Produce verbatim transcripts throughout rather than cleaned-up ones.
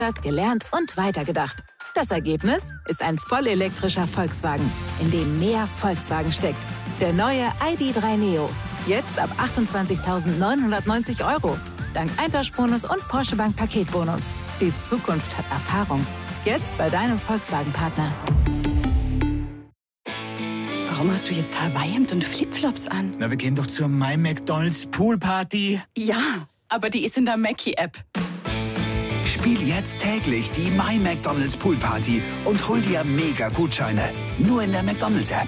gelernt und weitergedacht. Das Ergebnis ist ein vollelektrischer Volkswagen, in dem mehr Volkswagen steckt. Der neue I D drei Neo. Jetzt ab achtundzwanzigtausendneunhundertneunzig Euro. Dank Eintauschbonus und Porsche Bank Paketbonus. Die Zukunft hat Erfahrung. Jetzt bei deinem Volkswagen-Partner. Warum hast du jetzt Hawaii-Hemd und Flipflops an? Na, wir gehen doch zur My McDonald's Poolparty. Ja, aber die ist in der Mackie-App. Spiel jetzt täglich die My McDonald's Poolparty und hol dir Mega-Gutscheine. Nur in der McDonald's-App.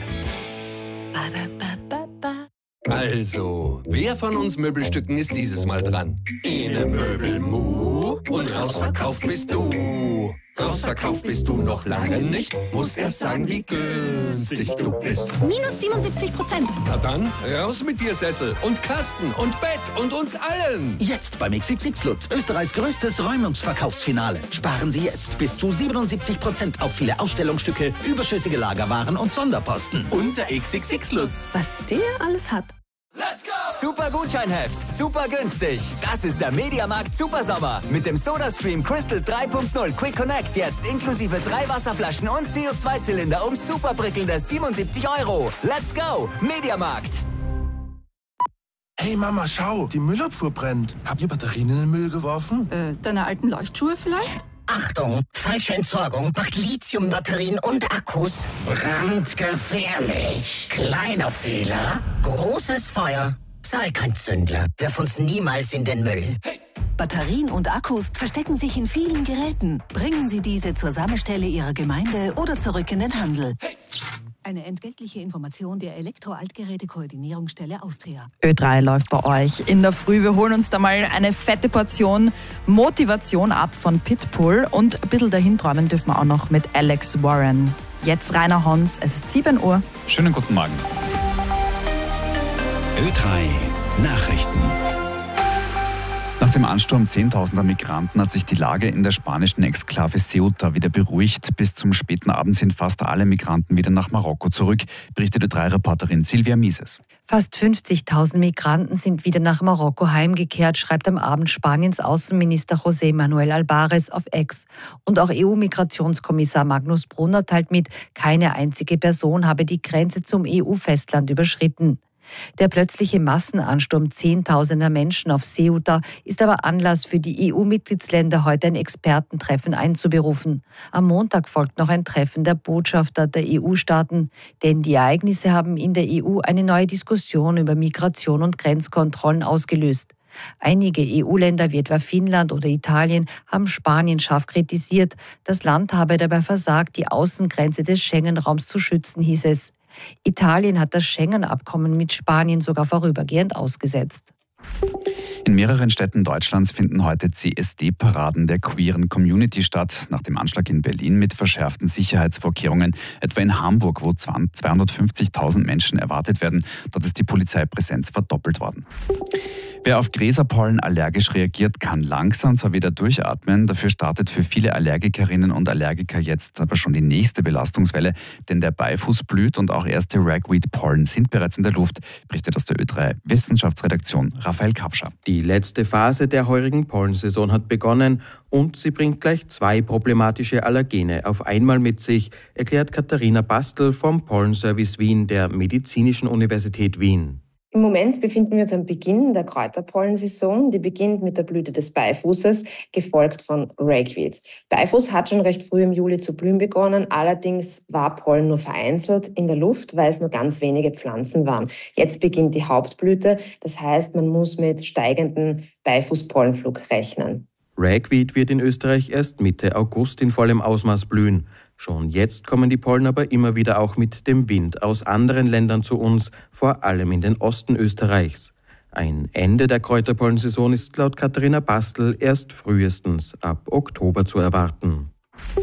Also, wer von uns Möbelstücken ist dieses Mal dran? Ene Möbelmu und rausverkauft bist du. Rausverkauft bist du noch lange nicht. Musst erst sagen, wie günstig du bist. Minus siebenundsiebzig Prozent. Na dann, raus mit dir, Sessel und Kasten und Bett und uns allen. Jetzt beim X X X Lutz, Österreichs größtes Räumungsverkaufsfinale. Sparen Sie jetzt bis zu siebenundsiebzig Prozent auf viele Ausstellungsstücke, überschüssige Lagerwaren und Sonderposten. Unser X X X Lutz. Was der alles hat. Let's go! Super Gutscheinheft, super günstig. Das ist der Mediamarkt Supersommer. Mit dem SodaStream Crystal drei Punkt null Quick Connect jetzt inklusive drei Wasserflaschen und C O zwei Zylinder um super prickelnde siebenundsiebzig Euro. Let's go! Mediamarkt. Hey Mama, schau, die Müllabfuhr brennt. Habt ihr Batterien in den Müll geworfen? Äh, deine alten Leuchtschuhe vielleicht? Achtung, falsche Entsorgung macht Lithiumbatterien und Akkus brandgefährlich. Kleiner Fehler, großes Feuer. Sei kein Zündler, wirf uns niemals in den Müll. Hey. Batterien und Akkus verstecken sich in vielen Geräten. Bringen Sie diese zur Sammelstelle Ihrer Gemeinde oder zurück in den Handel. Hey. Eine entgeltliche Information der Elektro-Altgeräte-Koordinierungsstelle Austria. Ö drei läuft bei euch in der Früh. Wir holen uns da mal eine fette Portion Motivation ab von Pitbull und ein bisschen dahin träumen dürfen wir auch noch mit Alex Warren. Jetzt Rainer Hons, es ist sieben Uhr. Schönen guten Morgen. Ö drei Nachrichten. Nach dem Ansturm zehntausender Migranten hat sich die Lage in der spanischen Exklave Ceuta wieder beruhigt. Bis zum späten Abend sind fast alle Migranten wieder nach Marokko zurück, berichtet Ö drei Reporterin Silvia Mises. Fast fünfzigtausend Migranten sind wieder nach Marokko heimgekehrt, schreibt am Abend Spaniens Außenminister José Manuel Albares auf X. Und auch E U-Migrationskommissar Magnus Brunner teilt mit, keine einzige Person habe die Grenze zum E U-Festland überschritten. Der plötzliche Massenansturm zehntausender Menschen auf Ceuta ist aber Anlass für die E U-Mitgliedsländer, heute ein Expertentreffen einzuberufen. Am Montag folgt noch ein Treffen der Botschafter der E U-Staaten, denn die Ereignisse haben in der E U eine neue Diskussion über Migration und Grenzkontrollen ausgelöst. Einige E U-Länder wie etwa Finnland oder Italien haben Spanien scharf kritisiert. Das Land habe dabei versagt, die Außengrenze des Schengen-Raums zu schützen, hieß es. Italien hat das Schengen-Abkommen mit Spanien sogar vorübergehend ausgesetzt. In mehreren Städten Deutschlands finden heute C S D-Paraden der queeren Community statt. Nach dem Anschlag in Berlin mit verschärften Sicherheitsvorkehrungen, etwa in Hamburg, wo zweihundertfünfzigtausend Menschen erwartet werden. Dort ist die Polizeipräsenz verdoppelt worden. Wer auf Gräserpollen allergisch reagiert, kann langsam zwar wieder durchatmen. Dafür startet für viele Allergikerinnen und Allergiker jetzt aber schon die nächste Belastungswelle, denn der Beifuß blüht und auch erste Ragweed-Pollen sind bereits in der Luft, berichtet aus der Ö drei Wissenschaftsredaktion Raphael Kapscher. Die letzte Phase der heurigen Pollensaison hat begonnen und sie bringt gleich zwei problematische Allergene auf einmal mit sich, erklärt Katharina Bastel vom Pollenservice Wien der Medizinischen Universität Wien. Im Moment befinden wir uns am Beginn der Kräuterpollensaison. Die beginnt mit der Blüte des Beifußes, gefolgt von Ragweed. Beifuß hat schon recht früh im Juli zu blühen begonnen. Allerdings war Pollen nur vereinzelt in der Luft, weil es nur ganz wenige Pflanzen waren. Jetzt beginnt die Hauptblüte. Das heißt, man muss mit steigendem Beifußpollenflug rechnen. Ragweed wird in Österreich erst Mitte August in vollem Ausmaß blühen. Schon jetzt kommen die Pollen aber immer wieder auch mit dem Wind aus anderen Ländern zu uns, vor allem in den Osten Österreichs. Ein Ende der Kräuterpollensaison ist laut Katharina Bastel erst frühestens ab Oktober zu erwarten.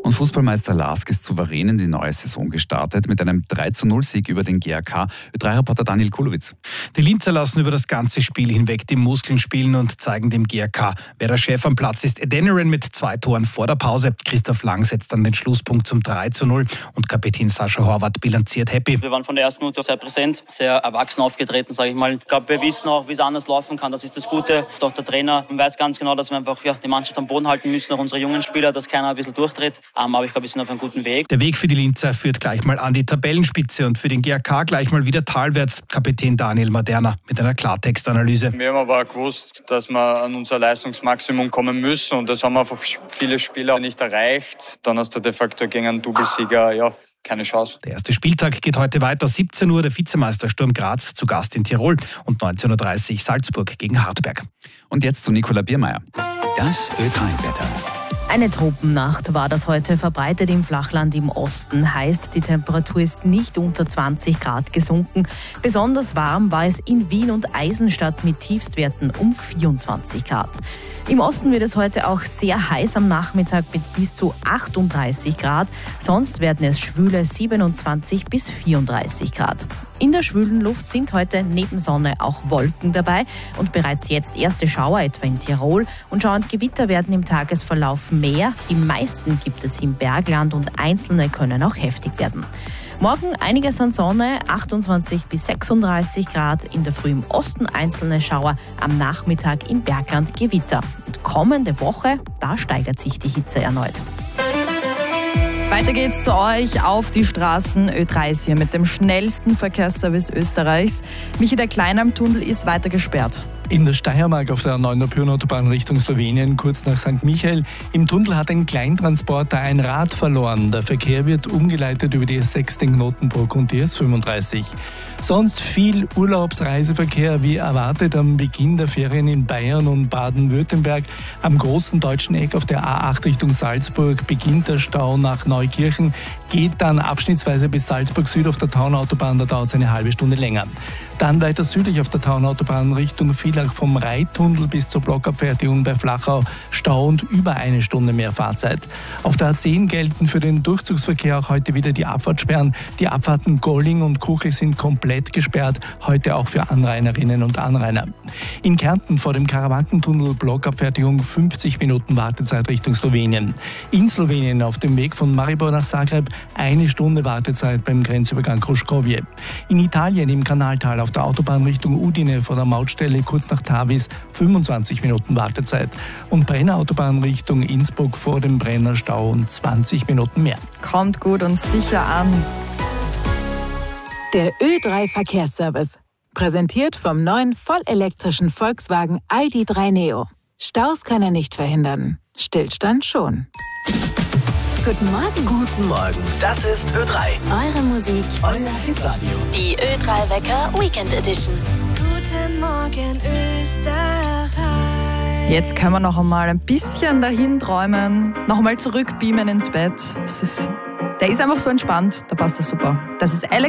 Und Fußballmeister Lask ist souverän in die neue Saison gestartet mit einem drei zu null Sieg über den G A K. Ö drei Reporter Daniel Kulowitz. Die Linzer lassen über das ganze Spiel hinweg die Muskeln spielen und zeigen dem G A K, wer der Chef am Platz ist. Adeniran mit zwei Toren vor der Pause. Christoph Lang setzt dann den Schlusspunkt zum drei zu null und Kapitän Sascha Horvath bilanziert happy. Wir waren von der ersten Minute sehr präsent, sehr erwachsen aufgetreten, sage ich mal. Ich glaube, wir wissen auch, wie es anders laufen kann. Das ist das Gute. Doch der Trainer weiß ganz genau, dass wir einfach ja, die Mannschaft am Boden halten müssen, auch unsere jungen Spieler, dass keiner ein bisschen durchdreht. Aber ich glaube, wir sind auf einem guten Weg. Der Weg für die Linzer führt gleich mal an die Tabellenspitze und für den G A K gleich mal wieder talwärts. Kapitän Daniel Maderna mit einer Klartextanalyse. Wir haben aber auch gewusst, dass wir an unser Leistungsmaximum kommen müssen und das haben einfach viele Spieler nicht erreicht. Dann hast du de facto gegen einen Doublesieger, ja, keine Chance. Der erste Spieltag geht heute weiter. siebzehn Uhr der Vizemeister Sturm Graz zu Gast in Tirol und neunzehn Uhr dreißig Salzburg gegen Hartberg. Und jetzt zu Nicola Biermeier. Das Ö drei Wetter. Eine Tropennacht war das heute, verbreitet im Flachland im Osten. Heißt, die Temperatur ist nicht unter zwanzig Grad gesunken. Besonders warm war es in Wien und Eisenstadt mit Tiefstwerten um vierundzwanzig Grad. Im Osten wird es heute auch sehr heiß am Nachmittag mit bis zu achtunddreißig Grad. Sonst werden es schwüle siebenundzwanzig bis vierunddreißig Grad. In der schwülen Luft sind heute neben Sonne auch Wolken dabei und bereits jetzt erste Schauer etwa in Tirol. Und schauend Gewitter werden im Tagesverlauf mehr. Die meisten gibt es im Bergland und einzelne können auch heftig werden. Morgen einiges an Sonne, achtundzwanzig bis sechsunddreißig Grad, in der Früh im Osten einzelne Schauer, am Nachmittag im Bergland Gewitter. Und kommende Woche, da steigert sich die Hitze erneut. Weiter geht's zu euch auf die Straßen. Ö drei ist hier mit dem schnellsten Verkehrsservice Österreichs. Michi, der Kleinalm-Tunnel ist weiter gesperrt. In der Steiermark auf der Neunter-Pyren-Autobahn Richtung Slowenien, kurz nach Sankt Michael. Im Tunnel hat ein Kleintransporter ein Rad verloren. Der Verkehr wird umgeleitet über die S sechs den Knotenbruck und die S fünfunddreißig. Sonst viel Urlaubsreiseverkehr wie erwartet am Beginn der Ferien in Bayern und Baden-Württemberg. Am großen deutschen Eck auf der A acht Richtung Salzburg beginnt der Stau nach Neukirchen, geht dann abschnittsweise bis Salzburg Süd auf der Taunautobahn, da dauert es eine halbe Stunde länger. Dann weiter südlich auf der Taunautobahn Richtung Villach vom Reittunnel bis zur Blockabfertigung bei Flachau Stau und über eine Stunde mehr Fahrzeit. Auf der A zehn gelten für den Durchzugsverkehr auch heute wieder die Abfahrtssperren. Die Abfahrten Golling und Kuchel sind komplett gesperrt, heute auch für Anrainerinnen und Anrainer. In Kärnten vor dem Karawankentunnel Blockabfertigung fünfzig Minuten Wartezeit Richtung Slowenien. In Slowenien auf dem Weg von Maribor nach Zagreb eine Stunde Wartezeit beim Grenzübergang Kruškovje. In Italien im Kanaltal auf der Autobahn Richtung Udine vor der Mautstelle kurz nach Tavis fünfundzwanzig Minuten Wartezeit. Und Brenner-Autobahn Richtung Innsbruck vor dem Brennerstau und zwanzig Minuten mehr. Kommt gut und sicher an. Der Ö drei Verkehrsservice. Präsentiert vom neuen vollelektrischen Volkswagen I D drei Neo. Staus kann er nicht verhindern. Stillstand schon. Guten Morgen. Guten Morgen. Das ist Ö drei. Eure Musik. Euer Hitradio. Die Ö drei Wecker Weekend Edition. Guten Morgen, Österreich. Jetzt können wir noch einmal ein bisschen dahin träumen. Noch einmal zurückbeamen ins Bett. Es ist, der ist einfach so entspannt. Da passt das super. Das ist Alex